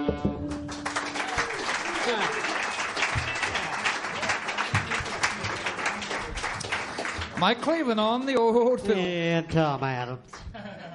Mike Cleveland on the old fiddle. And Tom Adams.